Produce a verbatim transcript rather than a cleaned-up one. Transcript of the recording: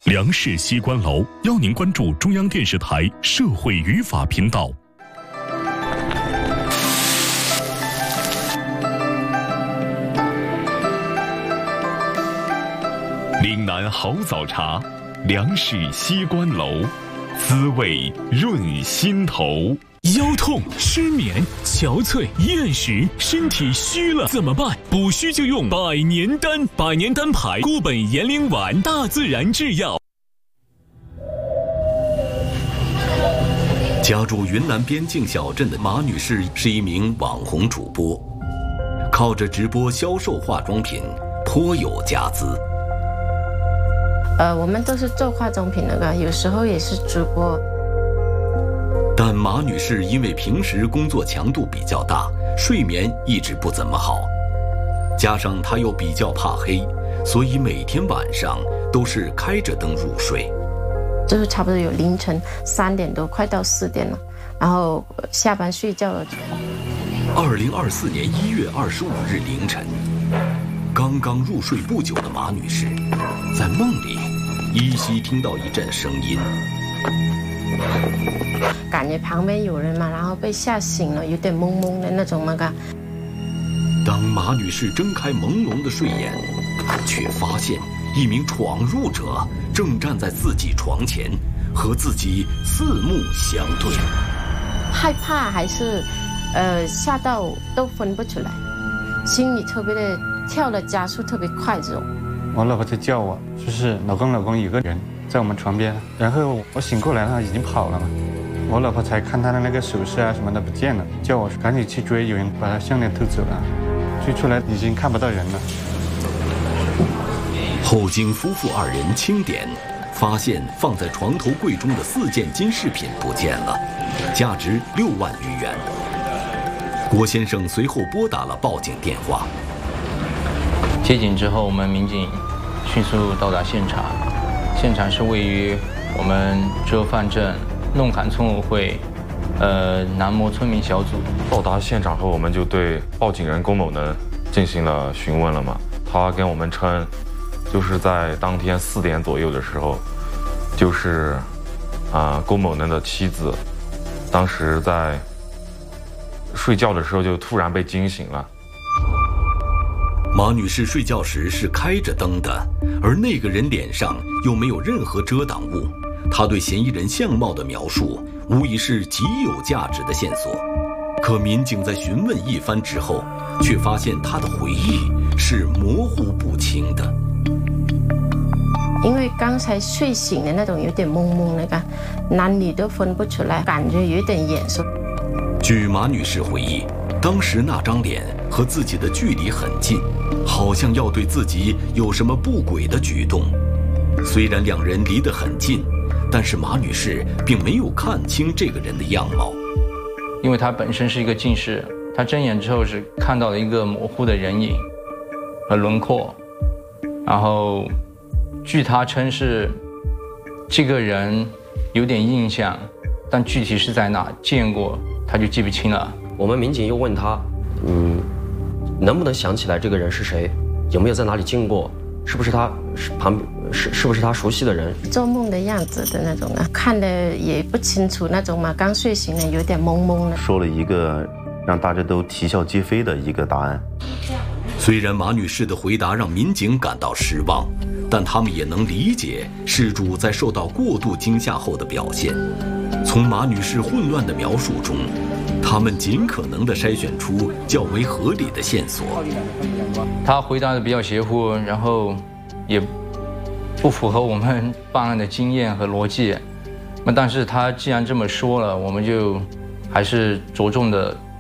梁氏西关楼邀您关注中央电视台社会语法频道。岭南好早茶，梁氏西关楼，滋味润心头。腰痛、失眠、憔悴、厌食，身体虚了怎么办？补虚就用百年丹，百年丹牌固本延龄丸，大自然制药。 家住云南边境小镇的马女士是一名网红主播，靠着直播销售化妆品，颇有家资。 呃，我们都是做化妆品那个，有时候也是直播。 但马女士因为平时工作强度比较大，睡眠一直不怎么好，加上她又比较怕黑，所以每天晚上都是开着灯入睡。 就是差不多有凌晨三点多，快到四点了，然后下班睡觉了。 二零二四年一月二十五日凌晨，刚刚入睡不久的马女士，在梦里依稀听到一阵声音。 感觉旁边有人嘛，然后被吓醒了，有点懵懵的那种那个。 当马女士睁开朦胧的睡眼，却发现一名闯入者正站在自己床前，和自己四目相对。 害怕还是呃吓到都分不出来，心里特别的跳的加速特别快这种。 我老婆在叫我，就是老公老公有个人在我们床边，然后我醒过来他已经跑了嘛，我老婆才看他的那个首饰啊什么的不见了，叫我赶紧去追，有人把他项链偷走了，追出来已经看不到人了。 后经夫妇二人清点，发现放在床头柜中的四件金饰品不见了，价值六万余元。郭先生随后拨打了报警电话。 接警之后，我们民警迅速到达现场，现场是位于我们遮范镇弄坎村委会呃南模村民小组。 到达现场后，我们就对报警人龚某能进行了询问了嘛。他跟我们称，就是在当天四点左右的时候，就是啊、呃、龚某能的妻子，当时在睡觉的时候就突然被惊醒了。 马女士睡觉时是开着灯的，而那个人脸上又没有任何遮挡物，她对嫌疑人相貌的描述无疑是极有价值的线索。可民警在询问一番之后，却发现她的回忆是模糊不清的。 因为刚才睡醒的那种有点懵懵那个，男女都分不出来，感觉有点眼熟。 据马女士回忆，当时那张脸和自己的距离很近，好像要对自己有什么不轨的举动。虽然两人离得很近，但是马女士并没有看清这个人的样貌。 因为她本身是一个近视，她睁眼之后是看到了一个模糊的人影和轮廓，然后据她称是这个人有点印象，但具体是在哪见过她就记不清了。 我们民警又问她，嗯，能不能想起来这个人是谁？有没有在哪里见过？是不是他是旁是是不是他熟悉的人？ 做梦的样子的那种啊，看的也不清楚那种嘛，刚睡醒了，有点懵懵的。 说了一个让大家都啼笑皆非的一个答案。 虽然马女士的回答让民警感到失望，但他们也能理解事主在受到过度惊吓后的表现。从马女士混乱的描述中，他们尽可能地筛选出较为合理的线索。 他回答的比较邪乎，然后也不符合我们办案的经验和逻辑。那但是他既然这么说了，我们就还是着重的